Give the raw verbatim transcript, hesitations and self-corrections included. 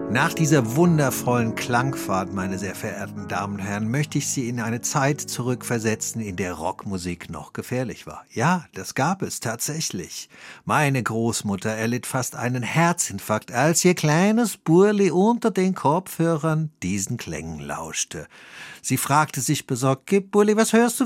Nach dieser wundervollen Klangfahrt, meine sehr verehrten Damen und Herren, möchte ich Sie in eine Zeit zurückversetzen, in der Rockmusik noch gefährlich war. Ja, das gab es tatsächlich. Meine Großmutter erlitt fast einen Herzinfarkt, als ihr kleines Burli unter den Kopfhörern diesen Klängen lauschte. Sie fragte sich besorgt: Burli, was hörst du?